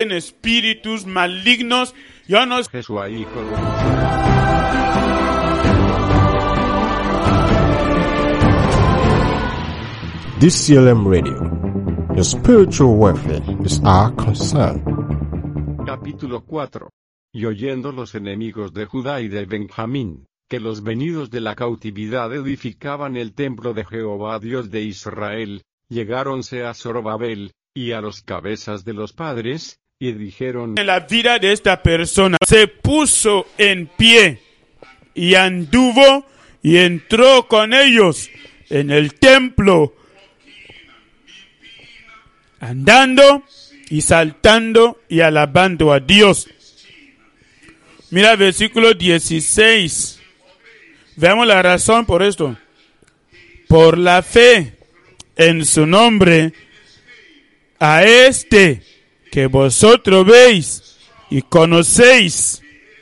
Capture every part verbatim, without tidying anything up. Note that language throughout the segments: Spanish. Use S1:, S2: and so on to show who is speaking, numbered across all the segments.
S1: en espíritus malignos. Yo no
S2: Jesús, hijo de...
S3: This C L M Radio, your spiritual welfare is our concern.
S2: Capítulo cuatro. Y oyendo los enemigos de Judá y de Benjamín, que los venidos de la cautividad edificaban el templo de Jehová Dios de Israel, llegáronse a Zorobabel, y a los cabezas de los padres, y dijeron:
S1: en la vida de esta persona se puso en pie, y anduvo, y entró con ellos en el templo, andando, y saltando, y alabando a Dios. Mira versículo dieciséis. Veamos la razón por esto. Por la fe en su nombre, a este que vosotros veis y conocéis,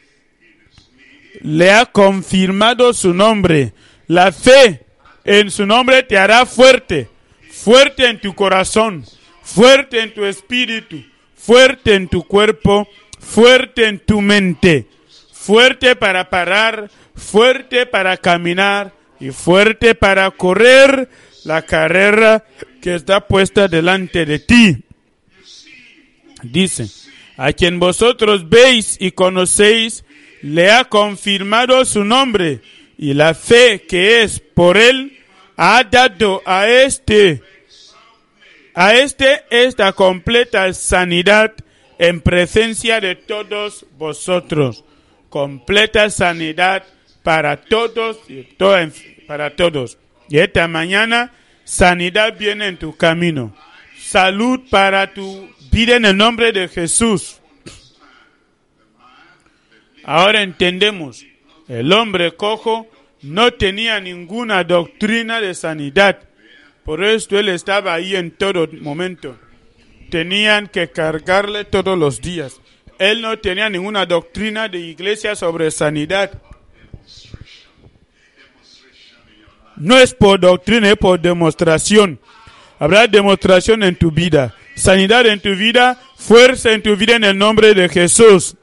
S1: le ha confirmado su nombre. La fe en su nombre te hará fuerte, fuerte en tu corazón, fuerte en tu espíritu, fuerte en tu cuerpo, fuerte en tu mente, fuerte para parar, fuerte para caminar y fuerte para correr la carrera que está puesta delante de ti. Dice: a quien vosotros veis y conocéis, le ha confirmado su nombre, y la fe que es por él ha dado a este, a este esta completa sanidad en presencia de todos vosotros. Completa sanidad para todos y to- para todos. Y esta mañana, sanidad viene en tu camino. Salud para tu vida en el nombre de Jesús. Ahora entendemos, el hombre cojo no tenía ninguna doctrina de sanidad. Por esto él estaba ahí en todo momento. Tenían que cargarle todos los días. Él no tenía ninguna doctrina de iglesia sobre sanidad. No es por doctrina, es por demostración. Habrá demostración en tu vida, sanidad en tu vida, fuerza en tu vida en el nombre de Jesús.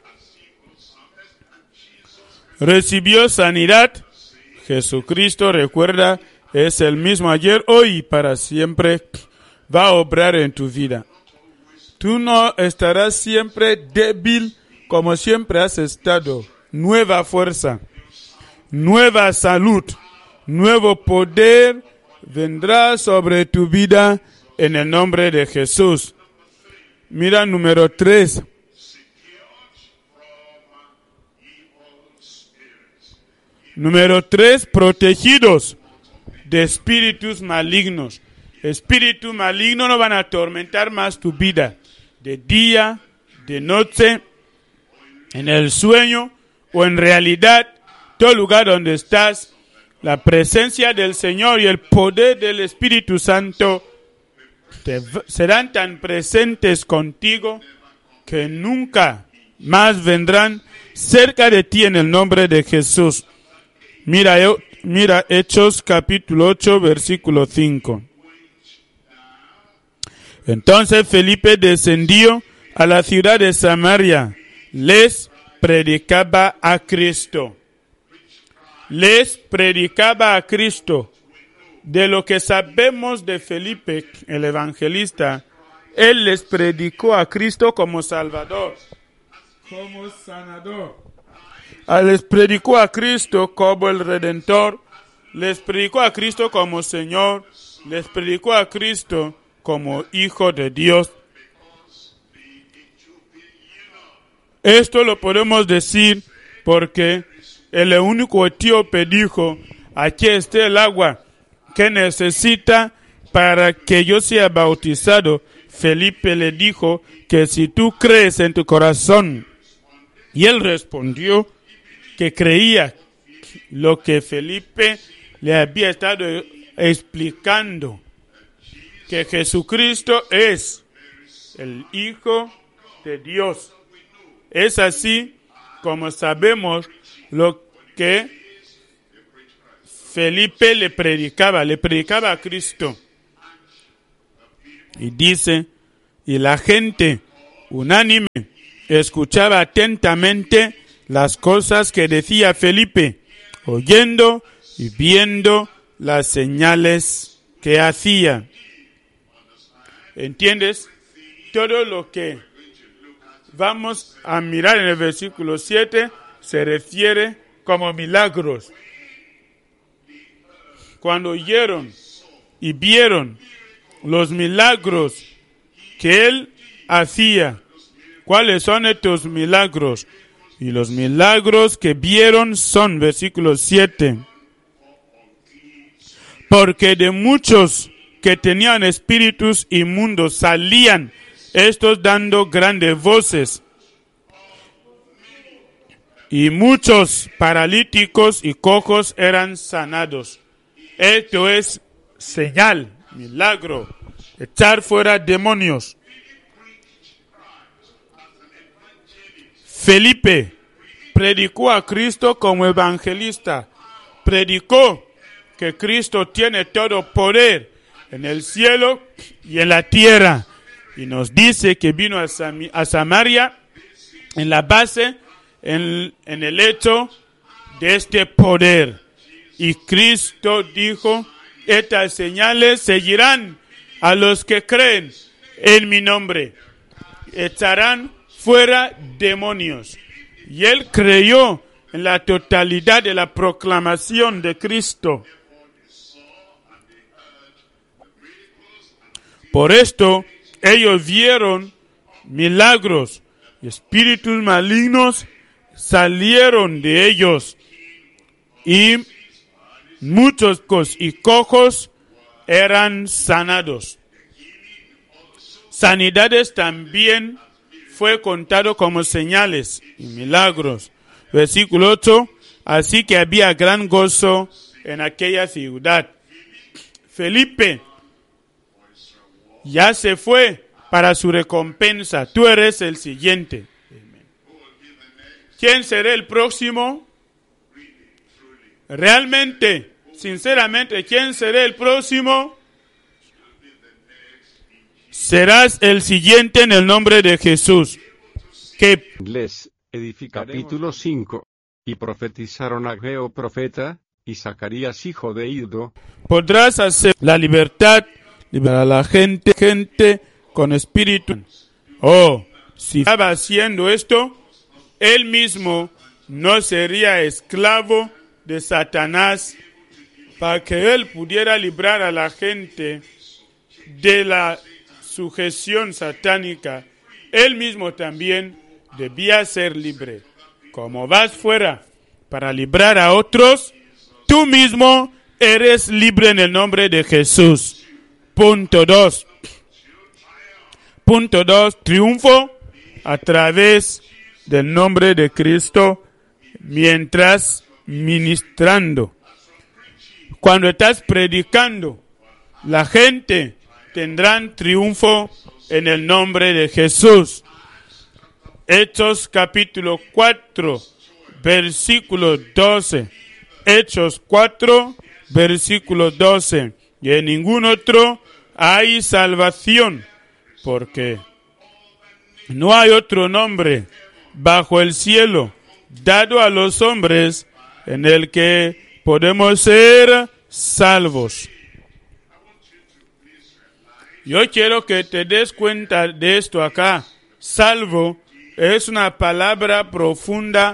S1: Recibió sanidad. Jesucristo, recuerda, es el mismo ayer, hoy y para siempre. Va a obrar en tu vida. Tú no estarás siempre débil como siempre has estado. Nueva fuerza, nueva salud, nuevo poder vendrá sobre tu vida en el nombre de Jesús. Mira número tres. Número tres, protegidos de espíritus malignos. Espíritus malignos no van a atormentar más tu vida. De día, de noche, en el sueño o en realidad, todo lugar donde estás, la presencia del Señor y el poder del Espíritu Santo te, serán tan presentes contigo que nunca más vendrán cerca de ti en el nombre de Jesús. Mira, mira Hechos capítulo ocho, versículo cinco. Entonces Felipe descendió a la ciudad de Samaria, les predicaba a Cristo. Les predicaba a Cristo. De lo que sabemos de Felipe, el evangelista, él les predicó a Cristo como Salvador, como sanador. Les predicó a Cristo como el Redentor, les predicó a Cristo como Señor, les predicó a Cristo como Hijo de Dios. Esto lo podemos decir porque el único etíope dijo: aquí está el agua que necesita para que yo sea bautizado. Felipe le dijo que si tú crees en tu corazón, y él respondió que creía lo que Felipe le había estado explicando, que Jesucristo es el Hijo de Dios. Es así como sabemos lo que Felipe le predicaba, le predicaba a Cristo. Y dice, y la gente unánime, escuchaba atentamente las cosas que decía Felipe, oyendo y viendo las señales que hacía. ¿Entiendes? Todo lo que vamos a mirar en el versículo siete se refiere como milagros. Cuando oyeron y vieron los milagros que él hacía. ¿Cuáles son estos milagros? Y los milagros que vieron son, versículo siete. Porque de muchos que tenían espíritus inmundos salían, estos dando grandes voces. Y muchos paralíticos y cojos eran sanados. Esto es señal, milagro, echar fuera demonios. Felipe predicó a Cristo como evangelista. Predicó que Cristo tiene todo poder en el cielo y en la tierra. Y nos dice que vino a, Sam- a Samaria en la base, en, en el hecho de este poder. Y Cristo dijo, estas señales seguirán a los que creen en mi nombre. Echarán fuera demonios. Y él creyó en la totalidad de la proclamación de Cristo. Por esto, ellos vieron milagros y espíritus malignos salieron de ellos. Y muchos cos y cojos eran sanados. Sanidades también fue contado como señales y milagros. Versículo ocho. Así que había gran gozo en aquella ciudad. Felipe ya se fue para su recompensa. Tú eres el siguiente. ¿Quién será el próximo? Realmente, sinceramente, ¿quién será el próximo? Serás el siguiente en el nombre de Jesús. Que
S2: Les edifica capítulo cinco. Y profetizaron Ageo profeta, y Zacarías hijo de Iddo.
S1: podrás hacer la libertad para la gente, gente con espíritu. Oh, si estaba haciendo esto, él mismo no sería esclavo de Satanás, para que él pudiera librar a la gente de la sujeción satánica. Él mismo también debía ser libre. Como vas fuera para librar a otros, tú mismo eres libre en el nombre de Jesús. Punto dos. Punto dos. Triunfo a través del nombre de Cristo mientras ministrando. Cuando estás predicando, la gente tendrá triunfo en el nombre de Jesús. Hechos capítulo cuatro, versículo doce. Hechos cuatro, versículo doce. Y en ningún otro hay salvación, porque no hay otro nombre bajo el cielo dado a los hombres en el que podemos ser salvos. Yo quiero que te des cuenta de esto acá. Salvo es una palabra profunda,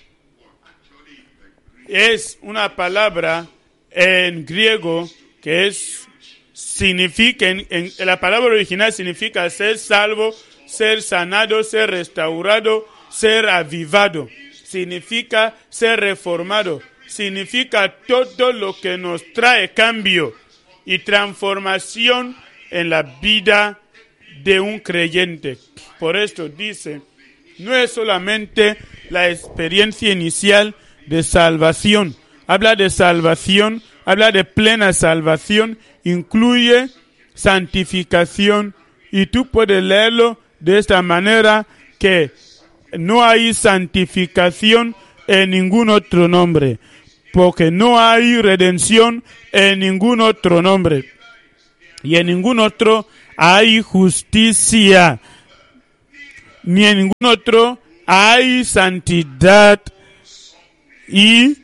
S1: es una palabra en griego que es, significa, en, en, la palabra original significa ser salvo, ser sanado, ser restaurado, ser avivado. Significa ser reformado. Significa todo lo que nos trae cambio y transformación en la vida de un creyente. Por esto dice, no es solamente la experiencia inicial de salvación. Habla de salvación, habla de plena salvación, incluye santificación. Y tú puedes leerlo de esta manera, que no hay santificación en ningún otro nombre, porque no hay redención en ningún otro nombre, y en ningún otro hay justicia. ni en ningún otro hay santidad y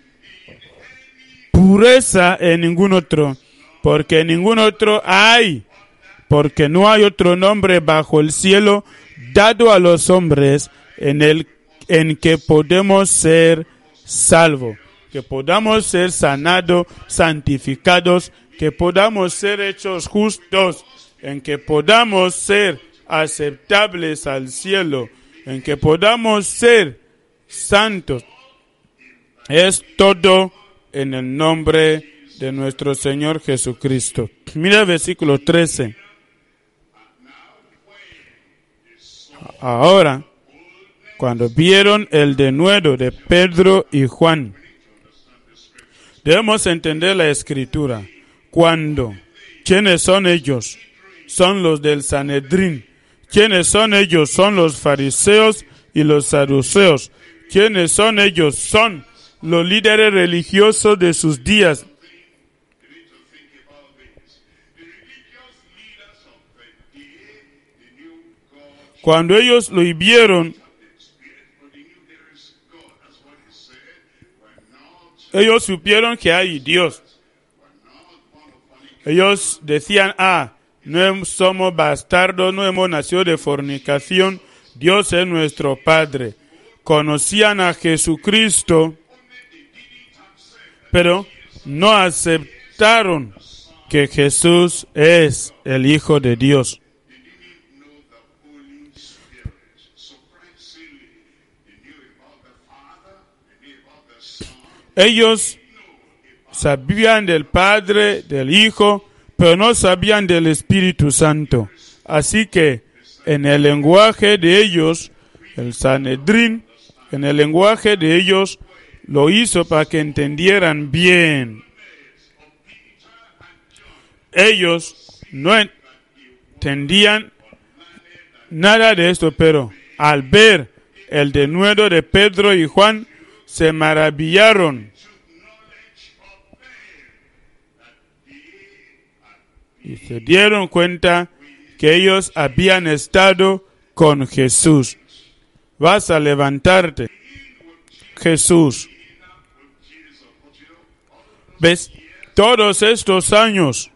S1: pureza en ningún otro, porque en ningún otro hay, porque no hay otro nombre bajo el cielo dado a los hombres en el en que podemos ser salvos, que podamos ser sanados, santificados, que podamos ser hechos justos, en que podamos ser aceptables al cielo, en que podamos ser santos. Es todo en el nombre de nuestro Señor Jesucristo. Mira el versículo trece. Ahora, cuando vieron el denuedo de Pedro y Juan, debemos entender la escritura. Cuando, ¿quiénes son ellos? Son los del Sanedrín. ¿Quiénes son ellos? Son los fariseos y los saduceos. ¿Quiénes son ellos? Son los líderes religiosos de sus días. Cuando ellos lo vieron, ellos supieron que hay Dios. Ellos decían, ah, no somos bastardos, no hemos nacido de fornicación, Dios es nuestro Padre. Conocían a Jesucristo, pero no aceptaron que Jesús es el Hijo de Dios. Ellos sabían del Padre, del Hijo, pero no sabían del Espíritu Santo. Así que en el lenguaje de ellos, el Sanedrín, en el lenguaje de ellos, lo hizo para que entendieran bien. Ellos no entendían nada de esto, pero al ver el denuedo de Pedro y Juan, se maravillaron y se dieron cuenta que ellos habían estado con Jesús. Vas a levantarte. Jesús. ¿Ves? Todos estos años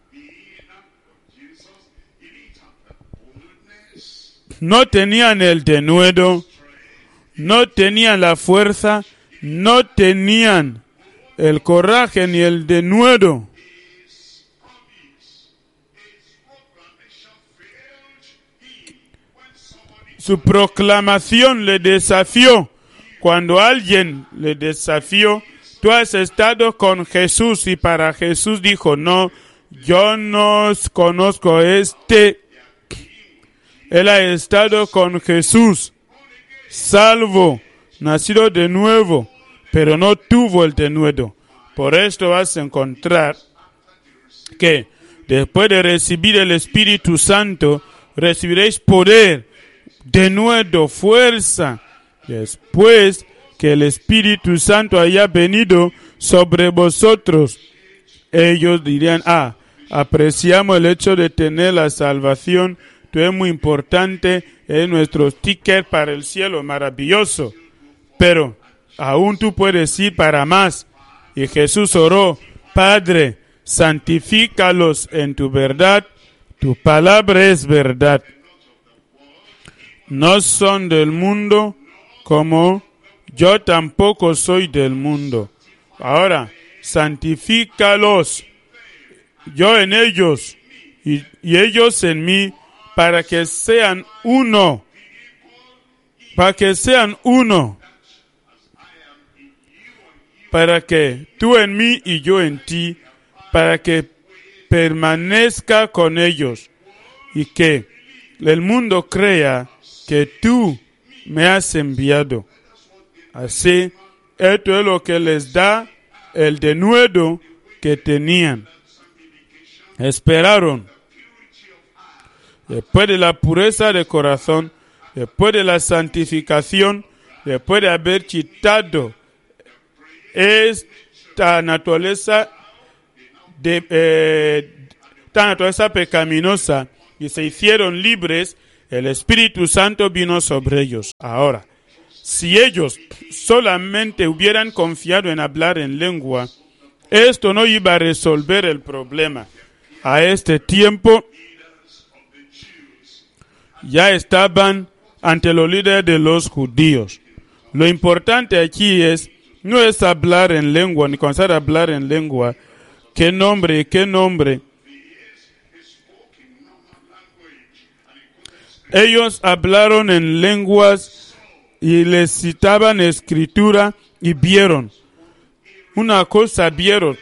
S1: no tenían el denuedo, no tenían la fuerza, no tenían el coraje ni el denuedo. Su proclamación le desafió. Cuando alguien le desafió, tú has estado con Jesús, y para Jesús dijo, no, yo no conozco a este. Él ha estado con Jesús, salvo, nacido de nuevo, pero no tuvo el denuedo. Por esto vas a encontrar que después de recibir el Espíritu Santo, recibiréis poder, denuedo, fuerza. Después que el Espíritu Santo haya venido sobre vosotros, ellos dirían, ah, apreciamos el hecho de tener la salvación, esto es muy importante, es nuestro ticket para el cielo, maravilloso. Pero aún tú puedes ir para más. Y Jesús oró, Padre, santifícalos en tu verdad, tu palabra es verdad. No son del mundo, como yo tampoco soy del mundo. Ahora, santifícalos, yo en ellos y, y ellos en mí, para que sean uno, para que sean uno, para que tú en mí y yo en ti, para que permanezca con ellos y que el mundo crea que tú me has enviado. Así, esto es lo que les da el denuedo que tenían. Esperaron. Después de la pureza de corazón, después de la santificación, después de haber quitado esta naturaleza de eh, esta naturaleza pecaminosa, y se hicieron libres, el Espíritu Santo vino sobre ellos. Ahora, si ellos solamente hubieran confiado en hablar en lengua, esto no iba a resolver el problema. A este tiempo ya estaban ante los líderes de los judíos. Lo importante aquí es, no es hablar en lengua, ni comenzar a hablar en lengua. ¿Qué nombre? ¿Qué nombre? Ellos hablaron en lenguas y les citaban escritura y vieron. Una cosa vieron,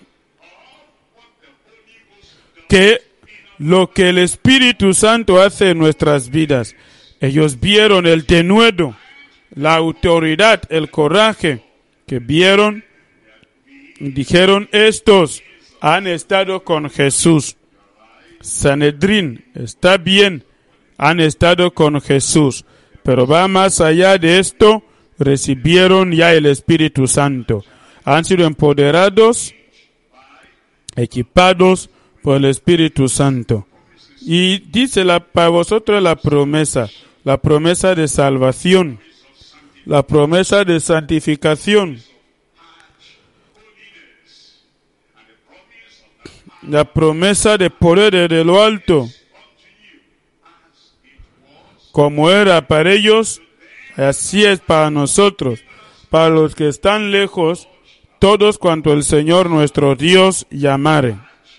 S1: que lo que el Espíritu Santo hace en nuestras vidas. Ellos vieron el denuedo, la autoridad, el coraje que vieron y dijeron, estos han estado con Jesús. Sanedrín, está bien, han estado con Jesús, pero va más allá de esto, recibieron ya el Espíritu Santo. Han sido empoderados, equipados por el Espíritu Santo. Y dice la, para vosotros la promesa, la promesa de salvación, la promesa de santificación, la promesa de poder de lo alto, como era para ellos, así es para nosotros, para los que están lejos, todos cuanto el Señor nuestro Dios llamare.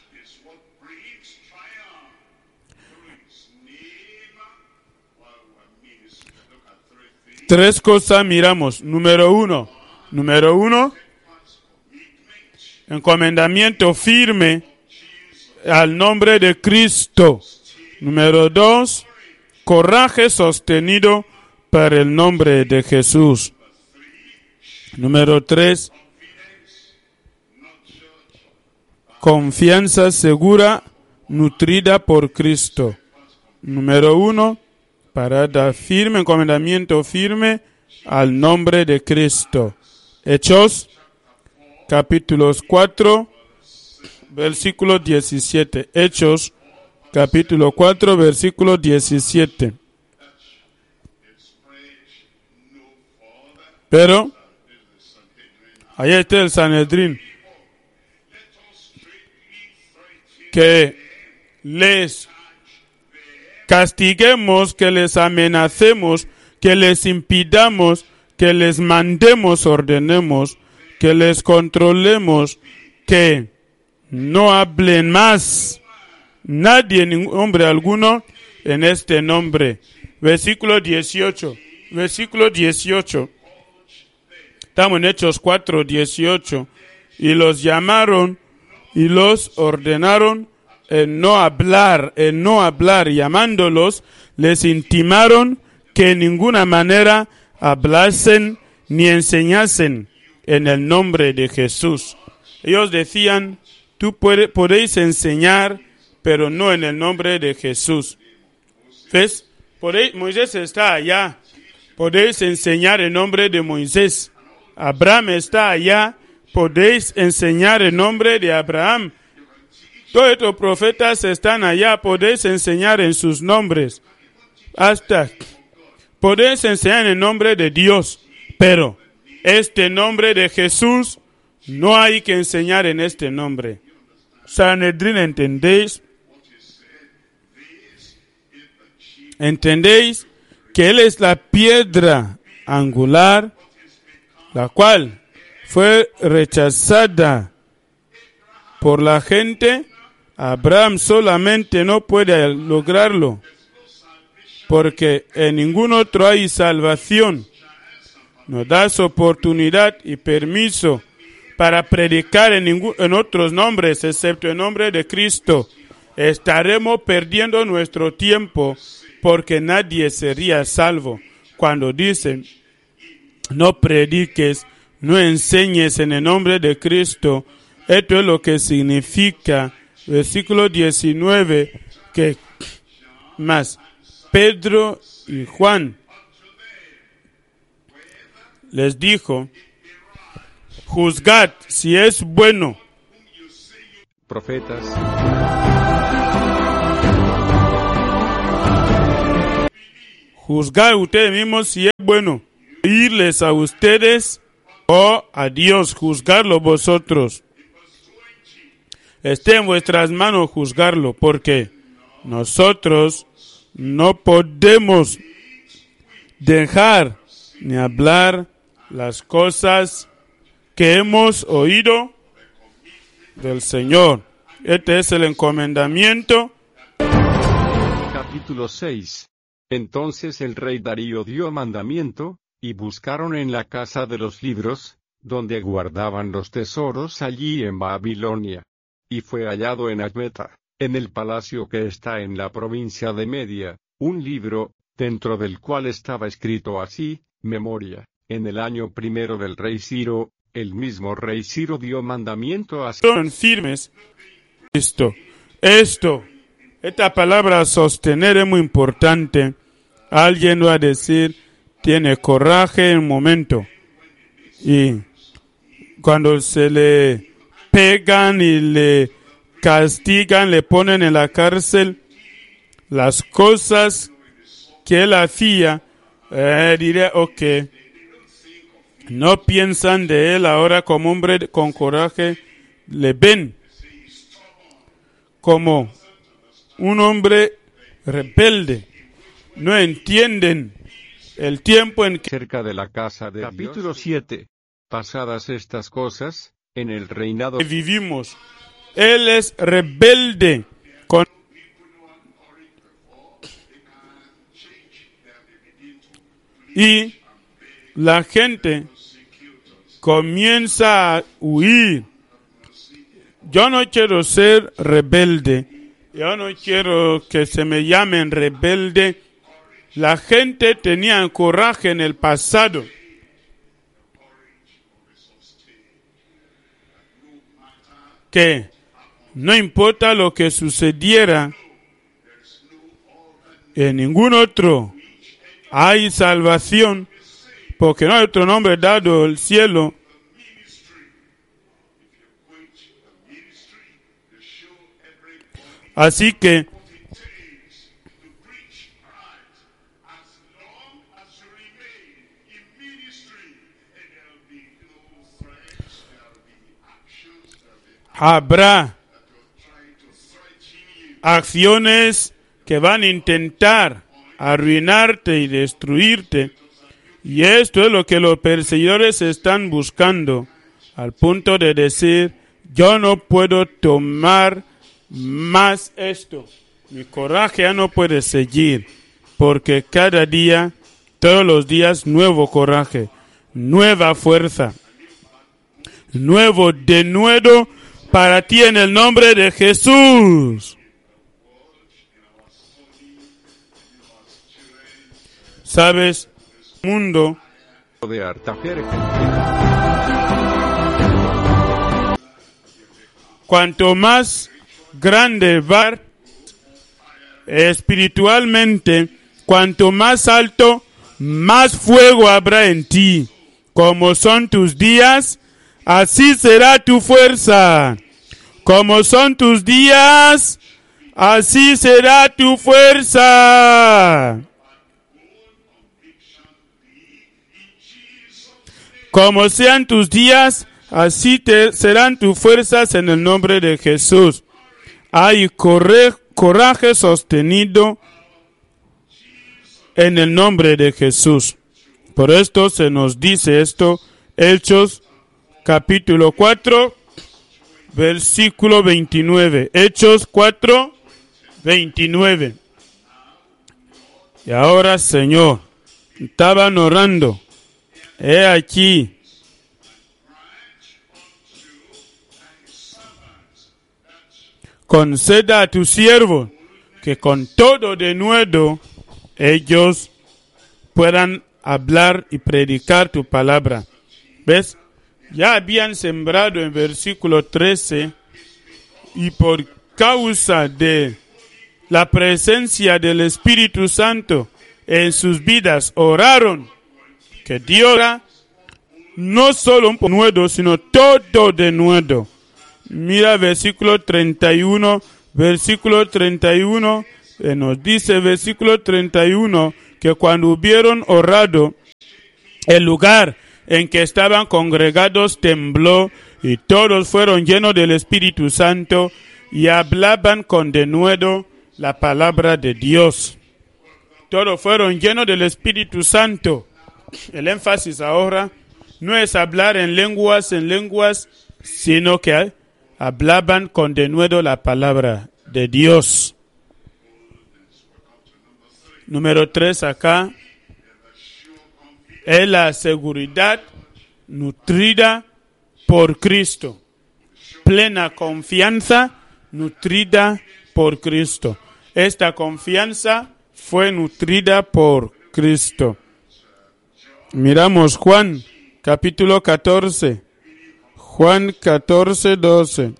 S1: Tres cosas miramos. Número uno, número uno, encomendamiento firme al nombre de Cristo. Número dos, coraje sostenido para el nombre de Jesús. Número tres, confianza segura nutrida por Cristo. Número uno, parada firme, encomendamiento firme al nombre de Cristo. Hechos, capítulos cuatro, versículo diecisiete. Hechos, capítulo cuatro, versículo diecisiete. Pero, ahí está el Sanedrín, que les castiguemos, que les amenacemos, que les impidamos, que les mandemos, ordenemos, que les controlemos, que no hablen más nadie, ningún hombre alguno, en este nombre. Versículo dieciocho. Versículo dieciocho. Estamos en Hechos cuatro, dieciocho. Y los llamaron y los ordenaron en no hablar, en no hablar, llamándolos, les intimaron que en ninguna manera hablasen ni enseñasen en el nombre de Jesús. Ellos decían, tú puede, podéis enseñar, pero no en el nombre de Jesús. ¿Ves? Podéis, Moisés está allá, podéis enseñar en nombre de Moisés. Abraham está allá, podéis enseñar en nombre de Abraham. Todos estos profetas están allá, podéis enseñar en sus nombres. Hasta podéis enseñar en nombre de Dios, pero este nombre de Jesús no hay que enseñar en este nombre. Sanedrín, ¿entendéis? ¿Entendéis que Él es la piedra angular, la cual fue rechazada por la gente? Abraham solamente no puede lograrlo, porque en ningún otro hay salvación. Nos das oportunidad y permiso para predicar en, ningún, en otros nombres, excepto el nombre de Cristo. Estaremos perdiendo nuestro tiempo, porque nadie sería salvo. Cuando dicen, no prediques, no enseñes en el nombre de Cristo, esto es lo que significa. Versículo diecinueve, que más Pedro y Juan les dijo, juzgad si es bueno.
S2: Profetas.
S1: Juzgar ustedes mismos si es bueno irles a ustedes o a Dios, juzgarlo vosotros. Esté en vuestras manos juzgarlo, porque nosotros no podemos dejar ni hablar las cosas que hemos oído del Señor. Este es el encomendamiento.
S2: Capítulo seis. Entonces el rey Darío dio mandamiento, y buscaron en la casa de los libros, donde guardaban los tesoros allí en Babilonia. Y fue hallado en Admeta, en el palacio que está en la provincia de Media, un libro, dentro del cual estaba escrito así: memoria, en el año primero del rey Ciro. El mismo rey Ciro dio mandamiento a...
S1: Son firmes. Esto, esto, esta palabra sostener es muy importante. Alguien va a decir, tiene coraje en un momento. Y cuando se le pegan y le castigan, le ponen en la cárcel, las cosas que él hacía, eh, diré, ok, no piensan de él ahora como hombre con coraje, le ven como un hombre rebelde. No entienden el tiempo en que...
S2: Cerca de la casa de Capítulo siete. Pasadas estas cosas, en el reinado
S1: vivimos, él es rebelde con... Y la gente comienza a huir. Yo no quiero ser rebelde. Yo no quiero que se me llamen rebelde. La gente tenía coraje en el pasado. Que no importa lo que sucediera, en ningún otro hay salvación, porque no hay otro nombre dado al cielo. Así que habrá acciones que van a intentar arruinarte y destruirte. Y esto es lo que los perseguidores están buscando, al punto de decir, yo no puedo tomar más esto. Mi coraje ya no puede seguir, porque cada día, todos los días, nuevo coraje, nueva fuerza, nuevo denuedo para ti en el nombre de Jesús. ¿Sabes? Mundo
S2: de Artajerjes.
S1: Cuanto más grande va espiritualmente, cuanto más alto, más fuego habrá en ti. Como son tus días, así será tu fuerza. Como son tus días, así será tu fuerza. Como sean tus días, así te serán tus fuerzas en el nombre de Jesús. Hay corre, coraje sostenido en el nombre de Jesús. Por esto se nos dice esto, Hechos capítulo cuatro, versículo veintinueve. Hechos cuatro, veintinueve. Y ahora, Señor, estaban orando. He aquí, conceda a tu siervo que con todo denuedo ellos puedan hablar y predicar tu palabra. ¿Ves? Ya habían sembrado en versículo trece y por causa de la presencia del Espíritu Santo en sus vidas oraron que Dios no solo un denuedo, sino todo denuedo. Mira versículo treinta y uno, versículo treinta y uno, eh, nos dice versículo treinta y uno que cuando hubieron orado, el lugar en que estaban congregados tembló, y todos fueron llenos del Espíritu Santo y hablaban con denuedo la palabra de Dios. Todos fueron llenos del Espíritu Santo. El énfasis ahora no es hablar en lenguas, en lenguas, sino que hablaban con denuedo la palabra de Dios. Número tres acá es la seguridad nutrida por Cristo. Plena confianza nutrida por Cristo. Esta confianza fue nutrida por Cristo. Miramos Juan, capítulo catorce. Juan catorce, doce.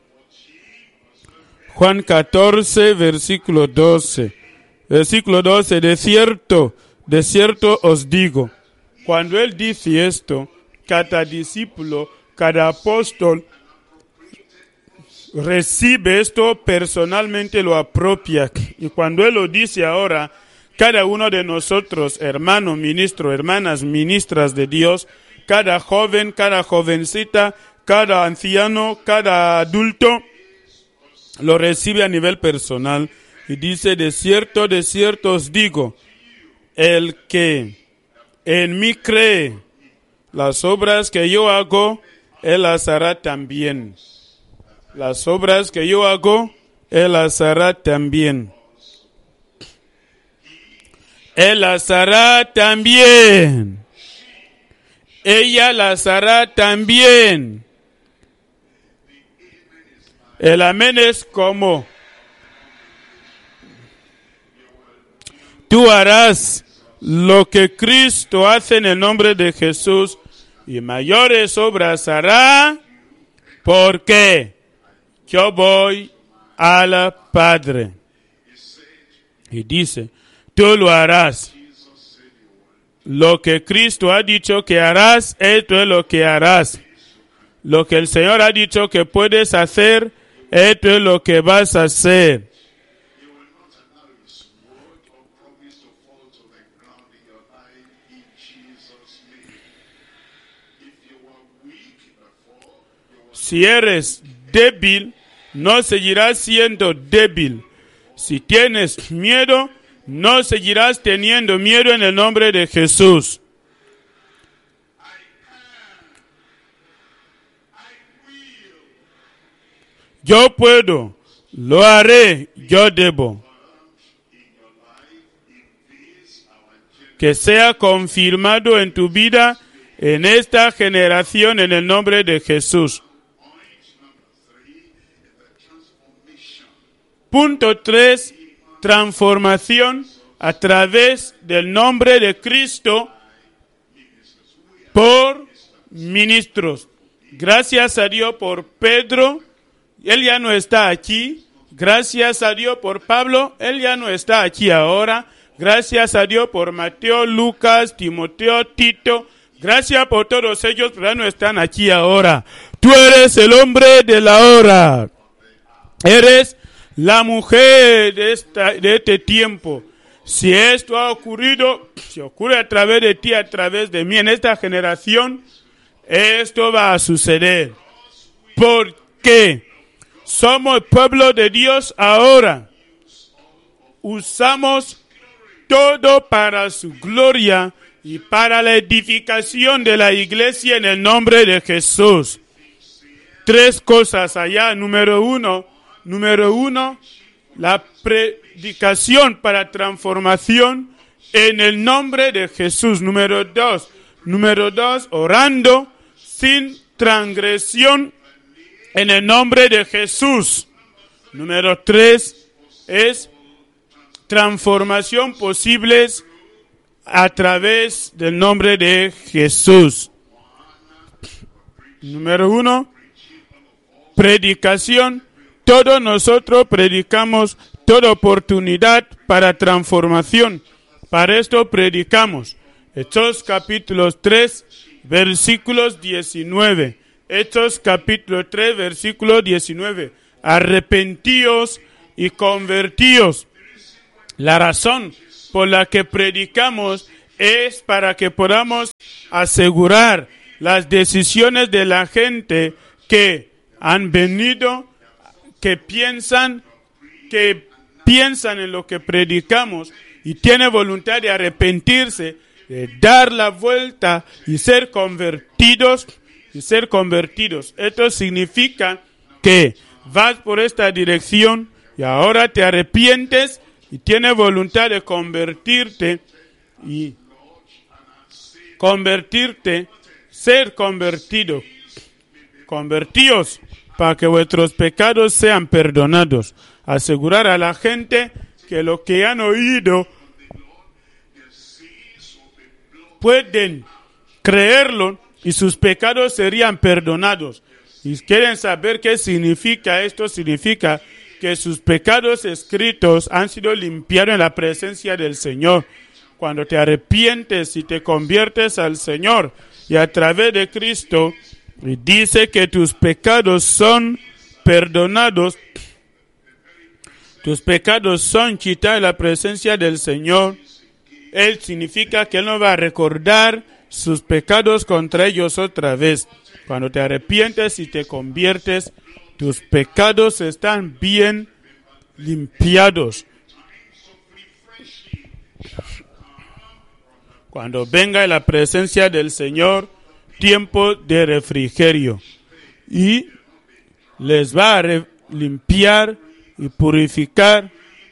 S1: Juan catorce, versículo doce. Versículo doce, de cierto, de cierto os digo. Cuando él dice esto, cada discípulo, cada apóstol recibe esto personalmente, lo apropia. Y cuando él lo dice ahora, cada uno de nosotros, hermano, ministro, hermanas, ministras de Dios, cada joven, cada jovencita, cada anciano, cada adulto, lo recibe a nivel personal. Y dice, de cierto, de cierto os digo, el que en mí cree, las obras que yo hago, él las hará también. Las obras que yo hago, él las hará también. Él las hará también. Ella las hará también. El amén es como: tú harás lo que Cristo hace en el nombre de Jesús, y mayores obras hará, porque yo voy al Padre. Y dice, tú lo harás. Lo que Cristo ha dicho que harás, esto es lo que harás. Lo que el Señor ha dicho que puedes hacer, esto es lo que vas a hacer. Si eres débil, no seguirás siendo débil. Si tienes miedo, no seguirás teniendo miedo en el nombre de Jesús. Yo puedo, lo haré, yo debo. Que sea confirmado en tu vida, en esta generación, en el nombre de Jesús. Punto tres, transformación a través del nombre de Cristo por ministros. Gracias a Dios por Pedro, él ya no está aquí. Gracias a Dios por Pablo, él ya no está aquí ahora. Gracias a Dios por Mateo, Lucas, Timoteo, Tito. Gracias por todos ellos, pero ya no están aquí ahora. Tú eres el hombre de la hora. Eres la mujer de, esta, de este tiempo. Si esto ha ocurrido, si ocurre a través de ti, a través de mí, en esta generación, esto va a suceder. Porque somos el pueblo de Dios ahora. Usamos todo para su gloria y para la edificación de la iglesia en el nombre de Jesús. Tres cosas allá. Número uno, número uno, la predicación para transformación en el nombre de Jesús. Número dos, número dos, orando sin transgresión en el nombre de Jesús. Número tres es transformación posibles a través del nombre de Jesús. Número uno, predicación. Todos nosotros predicamos toda oportunidad para transformación. Para esto predicamos. Hechos capítulo tres, versículos diecinueve. Hechos capítulo tres, versículo diecinueve. Arrepentíos y convertíos. La razón por la que predicamos es para que podamos asegurar las decisiones de la gente que han venido, que piensan, que piensan en lo que predicamos y tienen voluntad de arrepentirse, de dar la vuelta y ser convertidos, y ser convertidos. Esto significa que vas por esta dirección y ahora te arrepientes y tienes voluntad de convertirte y convertirte, ser convertido. Convertíos para que vuestros pecados sean perdonados. Asegurar a la gente que lo que han oído pueden creerlo y sus pecados serían perdonados. Y quieren saber qué significa esto. Significa que sus pecados escritos han sido limpiados en la presencia del Señor. Cuando te arrepientes y te conviertes al Señor y a través de Cristo, y dice que tus pecados son perdonados, tus pecados son quitados en la presencia del Señor, Él significa que Él no va a recordar sus pecados contra ellos otra vez. Cuando te arrepientes y te conviertes, tus pecados están bien limpiados. Cuando venga en la presencia del Señor, tiempo de refrigerio, y les va a re- limpiar y purificar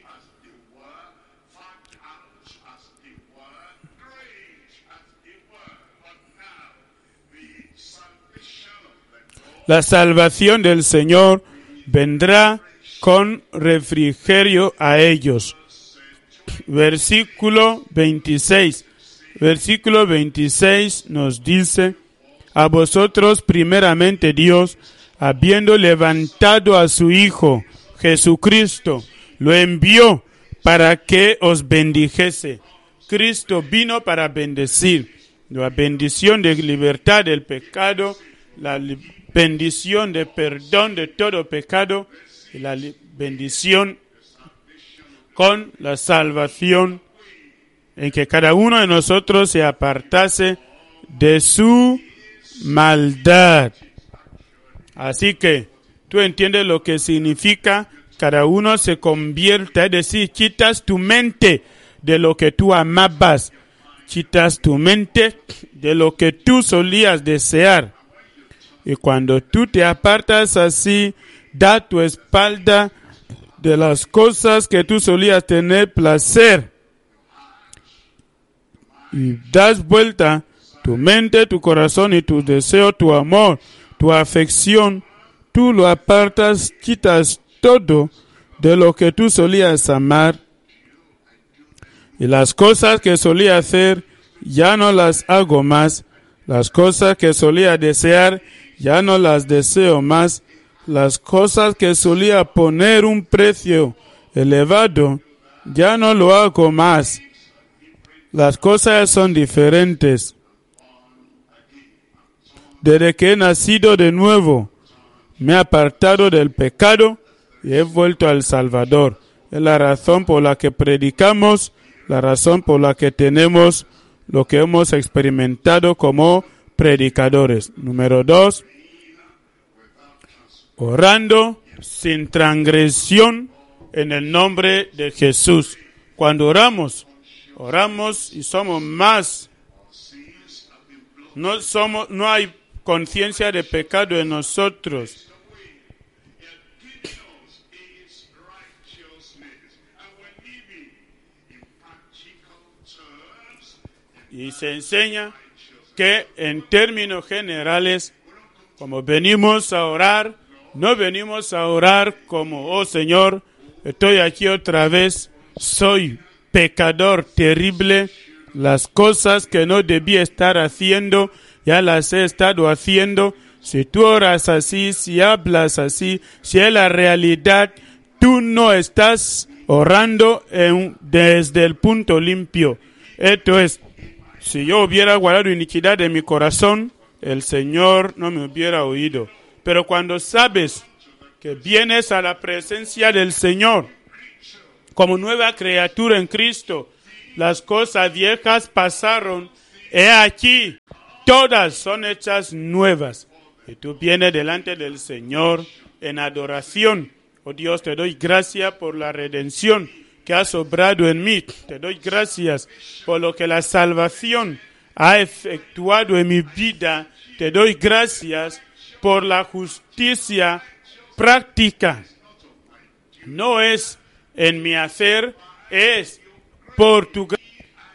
S1: la salvación del Señor vendrá con refrigerio a ellos. Versículo veintiséis. Versículo veintiséis nos dice: a vosotros primeramente Dios, habiendo levantado a su Hijo Jesucristo, lo envió para que os bendijese. Cristo vino para bendecir. La bendición de libertad del pecado, la li- bendición de perdón de todo pecado y la li- bendición con la salvación, en que cada uno de nosotros se apartase de su maldad. Así que tú entiendes lo que significa cada uno se convierta, es decir, quitas tu mente de lo que tú amabas, quitas tu mente de lo que tú solías desear. Y cuando tú te apartas así, da tu espalda de las cosas que tú solías tener placer y das vuelta tu mente, tu corazón y tu deseo, tu amor, tu afección, tú lo apartas, quitas todo de lo que tú solías amar, y las cosas que solía hacer ya no las hago más, las cosas que solía desear ya no las deseo más, las cosas que solía poner un precio elevado ya no lo hago más. Las cosas son diferentes. Desde que he nacido de nuevo, me he apartado del pecado y he vuelto al Salvador. Es la razón por la que predicamos, la razón por la que tenemos lo que hemos experimentado como predicadores. Número dos, orando sin transgresión en el nombre de Jesús. Cuando oramos, oramos y somos más. No somos, no hay conciencia de pecado en nosotros. Y se enseña que en términos generales, como venimos a orar, no venimos a orar como, oh Señor, estoy aquí otra vez, soy pecador terrible, las cosas que no debía estar haciendo, ya las he estado haciendo. Si tú oras así, si hablas así, si es la realidad, tú no estás orando en, desde el punto limpio. Esto es, si yo hubiera guardado iniquidad en mi corazón, el Señor no me hubiera oído. Pero cuando sabes que vienes a la presencia del Señor como nueva criatura en Cristo las cosas viejas pasaron, he aquí, todas son hechas nuevas. Y tú vienes delante del Señor en adoración. Oh Dios, te doy gracias por la redención que has obrado en mí. Te doy gracias por lo que la salvación ha efectuado en mi vida. Te doy gracias por la justicia práctica. No es en mi hacer, es por tu gracia.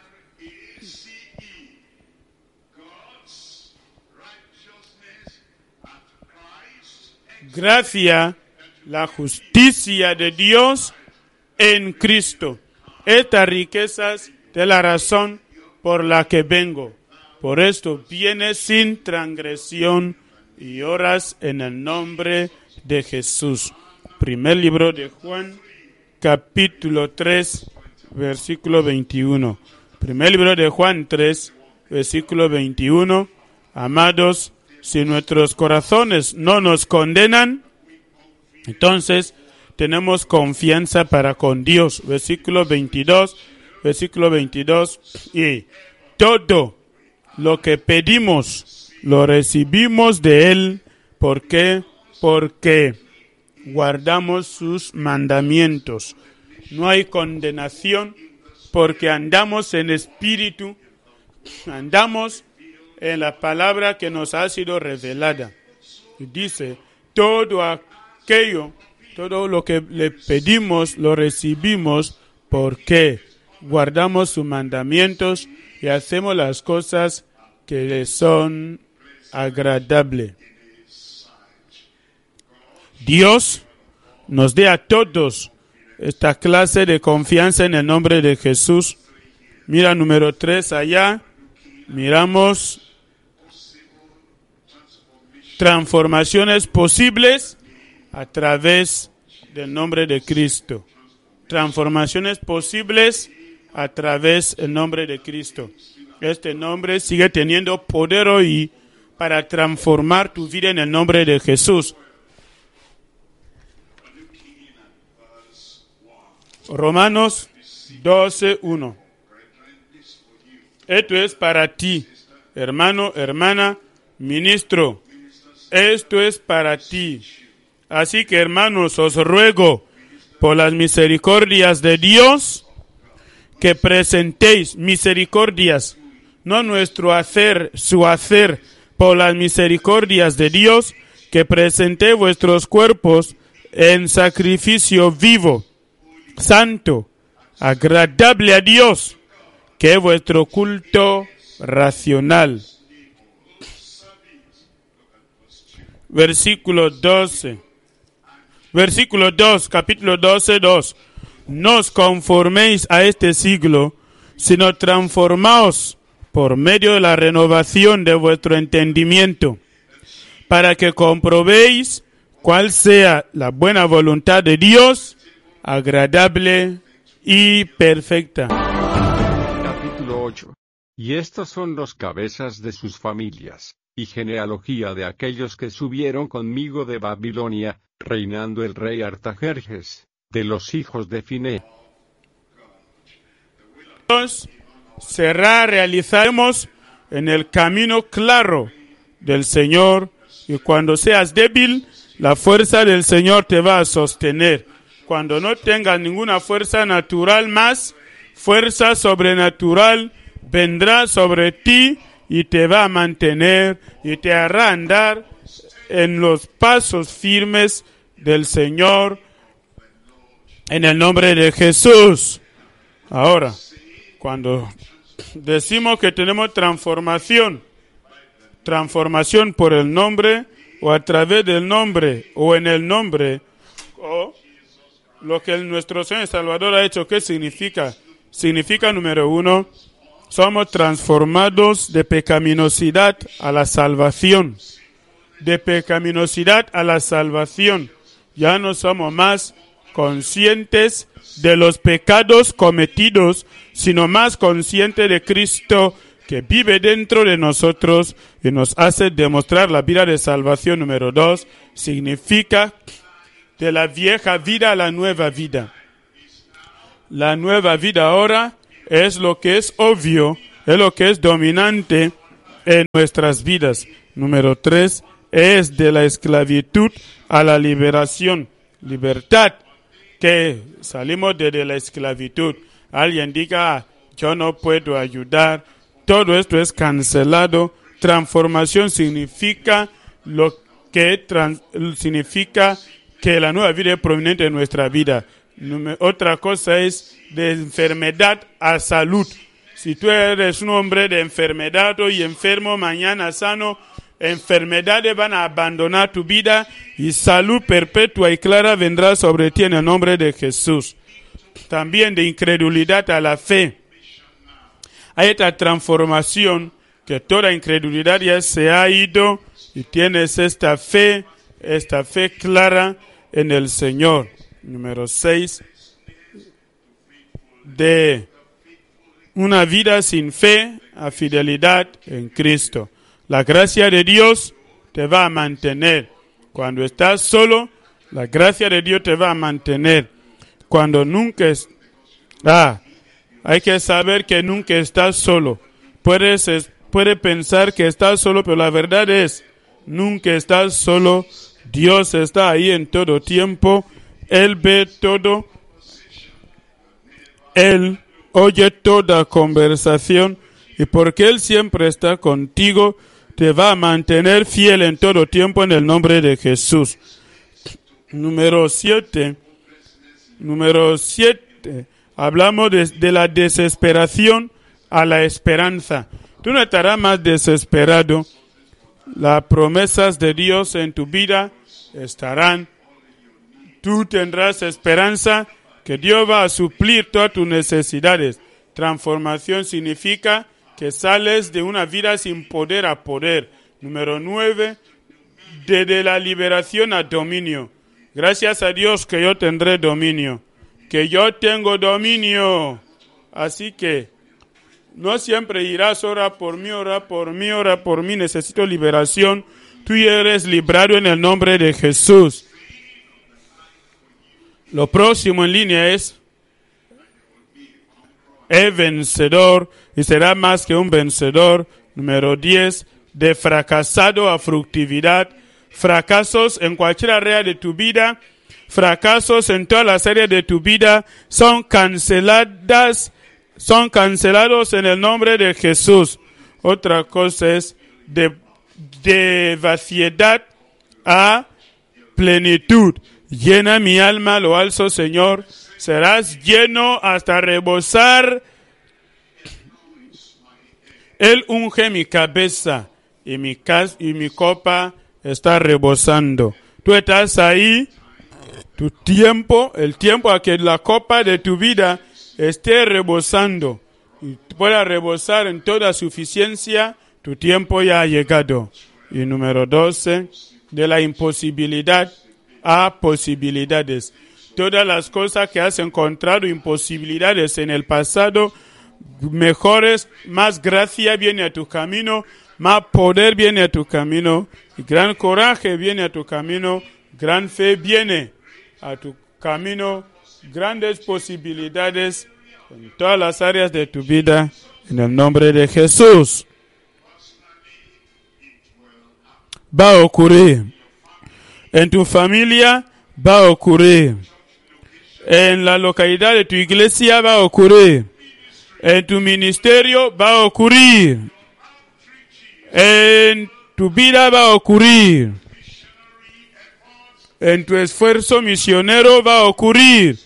S1: Gracia, la justicia de Dios en Cristo. Estas riquezas de la razón por la que vengo. Por esto vienes sin transgresión y oras en el nombre de Jesús. Primer libro de Juan, capítulo tres, versículo veintiuno. Primer libro de Juan tres, versículo veintiuno. Amados, si nuestros corazones no nos condenan, entonces tenemos confianza para con Dios. Versículo veintidós, versículo veintidós. Y todo lo que pedimos lo recibimos de Él. ¿Por qué? Porque guardamos sus mandamientos. No hay condenación porque andamos en espíritu, andamos en la palabra que nos ha sido revelada. Y dice, todo aquello, todo lo que le pedimos, lo recibimos porque guardamos sus mandamientos y hacemos las cosas que le son agradables. Dios nos dé a todos esta clase de confianza en el nombre de Jesús. Mira número tres allá. Miramos transformaciones posibles a través del nombre de Cristo. Transformaciones posibles a través del nombre de Cristo. Este nombre sigue teniendo poder hoy para transformar tu vida en el nombre de Jesús. Romanos doce, uno. Esto es para ti, hermano, hermana, ministro. Esto es para ti. Así que, hermanos, os ruego por las misericordias de Dios que presentéis misericordias, no nuestro hacer, su hacer, por las misericordias de Dios, que presentéis vuestros cuerpos en sacrificio vivo, santo, agradable a Dios, que es vuestro culto racional. Versículo doce. Versículo dos, capítulo doce, dos. No os conforméis a este siglo, sino transformaos por medio de la renovación de vuestro entendimiento, para que comprobéis cuál sea la buena voluntad de Dios, agradable y perfecta.
S2: Capítulo ocho. Y estos son los cabezas de sus familias, y genealogía de aquellos que subieron conmigo de Babilonia, reinando el rey Artajerjes, de los hijos de Finé.
S1: Dios será realizaremos en el camino claro del Señor, y cuando seas débil, la fuerza del Señor te va a sostener. Cuando no tengas ninguna fuerza natural más, fuerza sobrenatural vendrá sobre ti y te va a mantener y te hará andar en los pasos firmes del Señor en el nombre de Jesús. Ahora, cuando decimos que tenemos transformación, transformación por el nombre o a través del nombre o en el nombre, o lo que nuestro Señor y Salvador ha hecho, ¿qué significa? Significa, número uno, somos transformados de pecaminosidad a la salvación. De pecaminosidad a la salvación. Ya no somos más conscientes de los pecados cometidos, sino más conscientes de Cristo que vive dentro de nosotros y nos hace demostrar la vida de salvación. Número dos, significa de la vieja vida a la nueva vida. La nueva vida ahora es lo que es obvio, es lo que es dominante en nuestras vidas. Número tres es de la esclavitud a la liberación. Libertad, que salimos de, de la esclavitud. Alguien diga, ah, yo no puedo ayudar. Todo esto es cancelado. Transformación significa lo que trans, significa que la nueva vida es prominente en nuestra vida. Otra cosa es de enfermedad a salud. Si tú eres un hombre de enfermedad hoy enfermo, mañana sano, enfermedades van a abandonar tu vida y salud perpetua y clara vendrá sobre ti en el nombre de Jesús. También de incredulidad a la fe. Hay esta transformación que toda incredulidad ya se ha ido y tienes esta fe, esta fe clara en el Señor. Número seis, de una vida sin fe a fidelidad en Cristo. La gracia de Dios te va a mantener. Cuando estás solo, la gracia de Dios te va a mantener. Cuando nunca es, ah, hay que saber que nunca estás solo. Puedes, es, puede pensar que estás solo, pero la verdad es, nunca estás solo. Dios está ahí en todo tiempo. Él ve todo. Él oye toda conversación. Y porque Él siempre está contigo, te va a mantener fiel en todo tiempo en el nombre de Jesús. Número siete. Número siete. Hablamos de, de la desesperación a la esperanza. Tú no estarás más desesperado. Las promesas de Dios en tu vida estarán. Tú tendrás esperanza que Dios va a suplir todas tus necesidades. Transformación significa que sales de una vida sin poder a poder. Número nueve, desde la liberación a dominio. Gracias a Dios que yo tendré dominio. Que yo tengo dominio. Así que no siempre irás, ora por mí, ora por mí, ora por mí. Necesito liberación. Tú eres librado en el nombre de Jesús. Lo próximo en línea es el vencedor y será más que un vencedor. Número diez, de fracasado a fructividad. Fracasos en cualquier área de tu vida, fracasos en todas las áreas de tu vida son canceladas, son cancelados en el nombre de Jesús. Otra cosa es de, de vaciedad a plenitud. Llena mi alma, lo alzo, Señor. Serás lleno hasta rebosar. Él unge mi cabeza y mi, cas y mi copa está rebosando. Tú estás ahí, tu tiempo, el tiempo a que la copa de tu vida esté rebosando y pueda rebosar en toda suficiencia, tu tiempo ya ha llegado. Y número doce, de la imposibilidad a posibilidades. Todas las cosas que has encontrado imposibilidades en el pasado, mejores, más gracia viene a tu camino, más poder viene a tu camino, gran coraje viene a tu camino, gran fe viene a tu camino, grandes posibilidades en todas las áreas de tu vida, en el nombre de Jesús. Va a ocurrir. En tu familia va a ocurrir. En la localidad de tu iglesia va a ocurrir. En tu ministerio va a ocurrir. En tu vida va a ocurrir. En tu esfuerzo misionero va a ocurrir.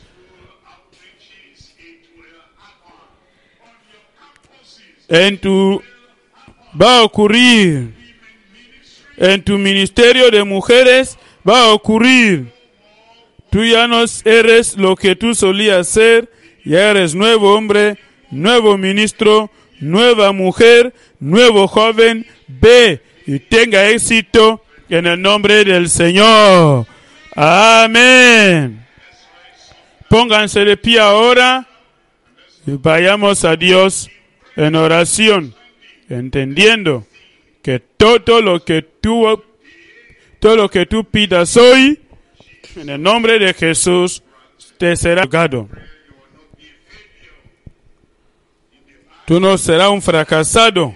S1: En tu va a ocurrir. En tu ministerio de mujeres va a ocurrir. Tú ya no eres lo que tú solías ser, ya eres nuevo hombre, nuevo ministro, nueva mujer, nuevo joven. Ve y tenga éxito en el nombre del Señor. Amén. Pónganse de pie ahora y vayamos a Dios en oración, entendiendo que todo lo que tú todo lo que tú pidas hoy, en el nombre de Jesús, te será dado. Tú no serás un fracasado.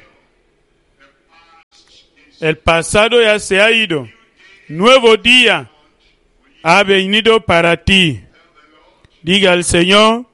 S1: El pasado ya se ha ido. Nuevo día ha venido para ti. Diga al Señor,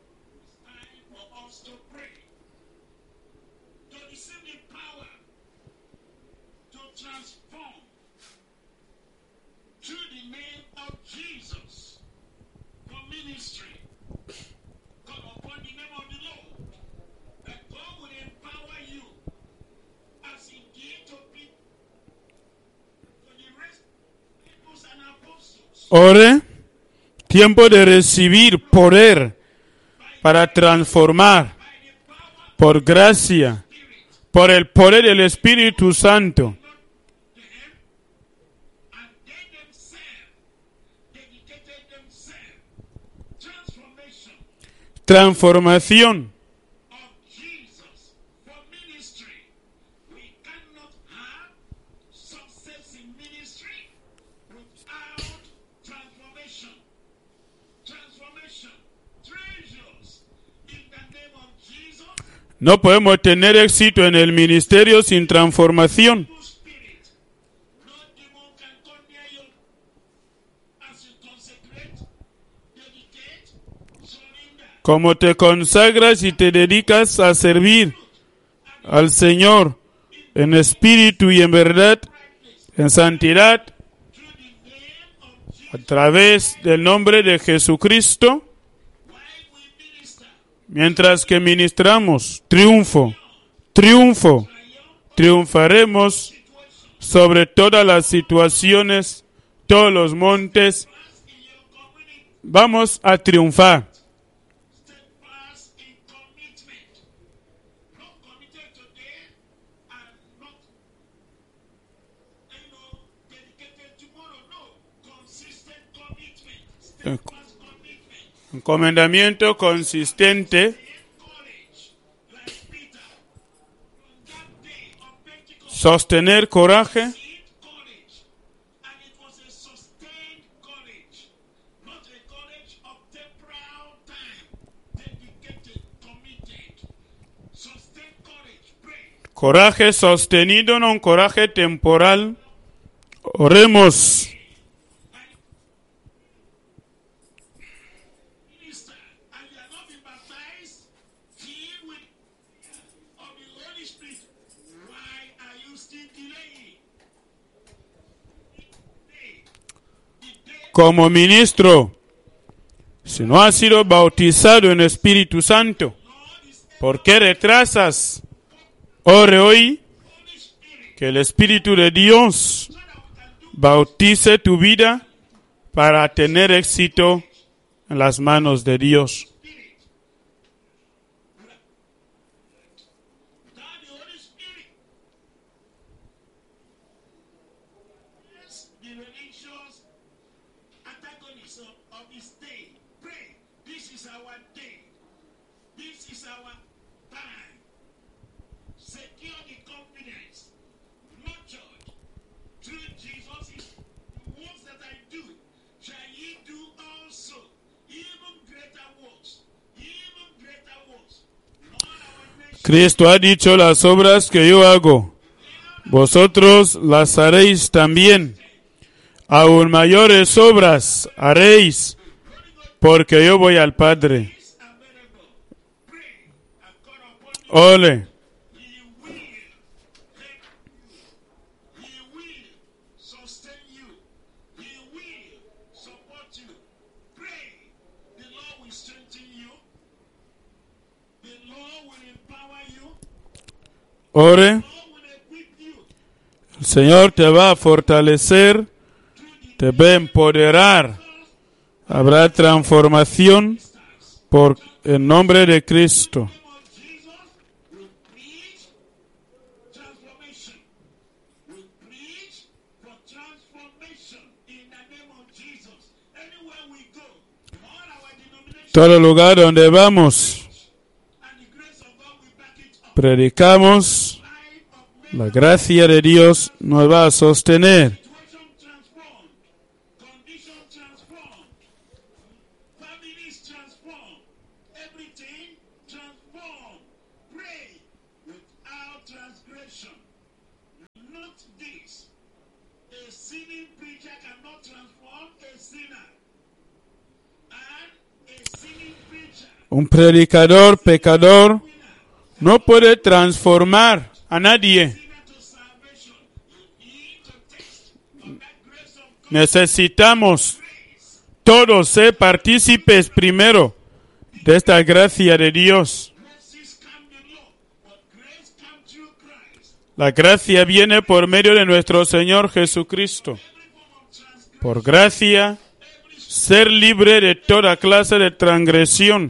S1: ore, tiempo de recibir poder para transformar por gracia, por el poder del Espíritu Santo. Transformación. No podemos tener éxito en el ministerio sin transformación. Como te consagras y te dedicas a servir al Señor en espíritu y en verdad, en santidad, a través del nombre de Jesucristo, mientras que ministramos, triunfo, triunfo, triunfaremos sobre todas las situaciones, todos los montes. Vamos a triunfar. Encomendamiento consistente, sostener coraje, coraje sostenido, no un coraje temporal. Oremos. Como ministro, si no has sido bautizado en Espíritu Santo, ¿por qué retrasas? Ore hoy que el Espíritu de Dios bautice tu vida para tener éxito en las manos de Dios. Cristo ha dicho, las obras que yo hago, vosotros las haréis también. Aún mayores obras haréis, porque yo voy al Padre. Ole. Ore. El Señor te va a fortalecer, te va a empoderar. Habrá transformación por el nombre de Cristo. Todo lugar donde vamos, predicamos, la gracia de Dios nos va a sostener. Un predicador pecador no puede transformar a nadie. Necesitamos todos ser partícipes primero de esta gracia de Dios. La gracia viene por medio de nuestro Señor Jesucristo. Por gracia, ser libre de toda clase de transgresión.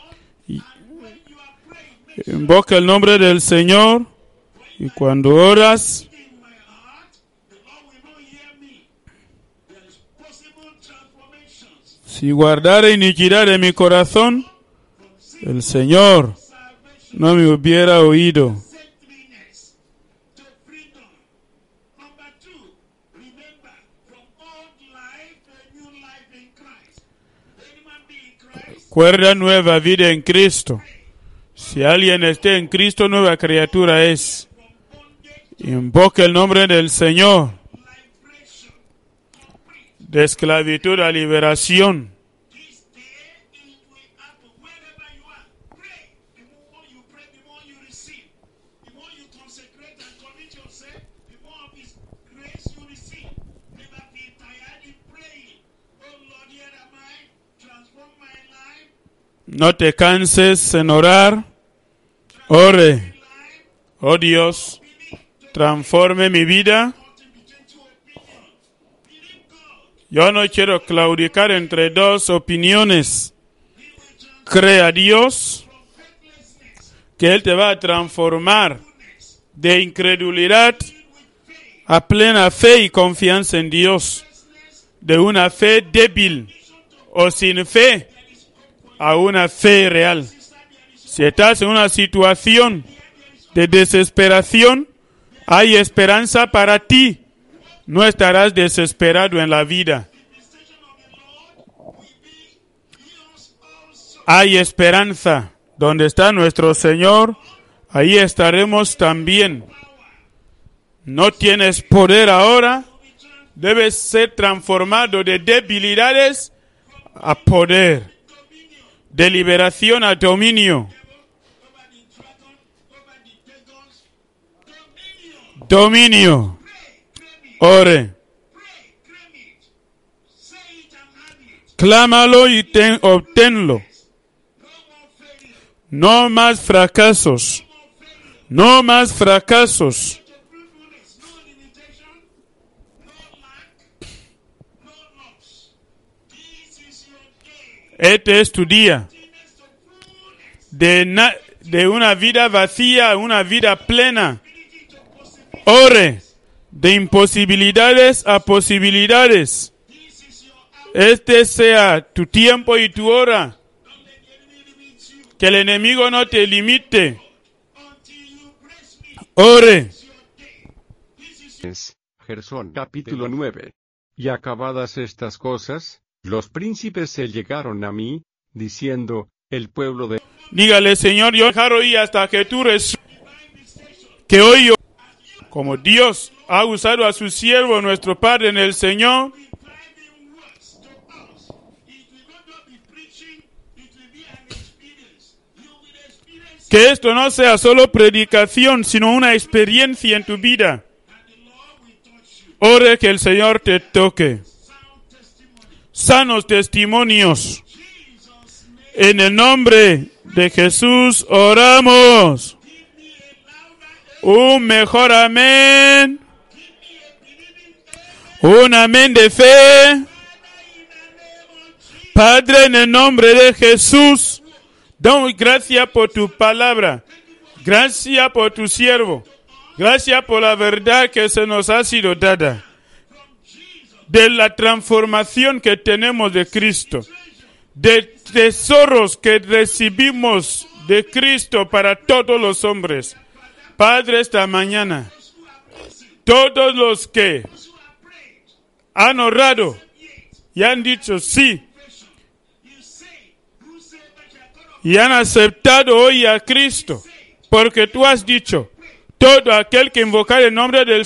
S1: Invoca el nombre del Señor y cuando oras, si guardara iniquidad de mi corazón, el Señor no me hubiera oído. Cuerda nueva, vida en Cristo. Si alguien está en Cristo, nueva criatura es. Invoca el nombre del Señor. De esclavitud a liberación. No te canses en orar. Ore. Oh Dios, transforme mi vida. Yo no quiero claudicar entre dos opiniones. Cree a Dios que Él te va a transformar de incredulidad a plena fe y confianza en Dios. De una fe débil o sin fe a una fe real. Si estás en una situación de desesperación, hay esperanza para ti. No estarás desesperado en la vida. Hay esperanza. Donde está nuestro Señor, ahí estaremos también. No tienes poder ahora. Debes ser transformado de debilidades a poder. De liberación a dominio. Dominio. Ore. Clámalo y ten, obténlo. No más fracasos. No más fracasos. Este es tu día. De, na, de una vida vacía a una vida plena. Ore. De imposibilidades a posibilidades. Este sea tu tiempo y tu hora. Que el enemigo no te limite. Ore.
S2: Gersón capítulo nueve. Y acabadas estas cosas, los príncipes se llegaron a mí, diciendo, el pueblo de...
S1: Dígale, Señor, yo dejaré oír hasta que tú resuelvas. Que hoy yo, como Dios ha usado a su siervo, nuestro Padre en el Señor, que esto no sea solo predicación, sino una experiencia en tu vida. Ore que el Señor te toque. Sanos testimonios. En el nombre de Jesús oramos. Un mejor amén. Un amén de fe. Padre, en el nombre de Jesús, damos gracias por tu palabra. Gracias por tu siervo. Gracias por la verdad que se nos ha sido dada. De la transformación que tenemos de Cristo. De tesoros que recibimos de Cristo para todos los hombres. Padre, esta mañana, todos los que han orado y han dicho sí, y han aceptado hoy a Cristo, porque tú has dicho, todo aquel que invocar el nombre del